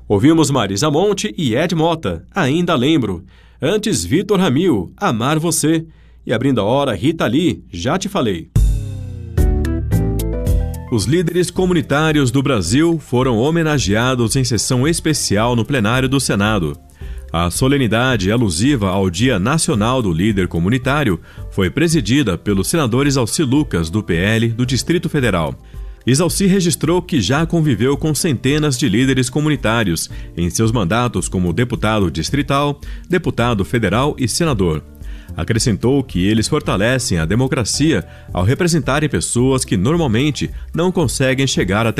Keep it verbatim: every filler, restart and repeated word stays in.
Ouvimos Marisa Monte e Ed Mota, Ainda Lembro. Antes, Vitor Ramil, Amar Você. E abrindo a hora, Rita Lee, Já Te Falei. Os líderes comunitários do Brasil foram homenageados em sessão especial no plenário do Senado. A solenidade alusiva ao Dia Nacional do Líder Comunitário foi presidida pelos senadores Alci Lucas, do P L, do Distrito Federal. Isalci registrou que já conviveu com centenas de líderes comunitários em seus mandatos como deputado distrital, deputado federal e senador. Acrescentou que eles fortalecem a democracia ao representarem pessoas que normalmente não conseguem chegar até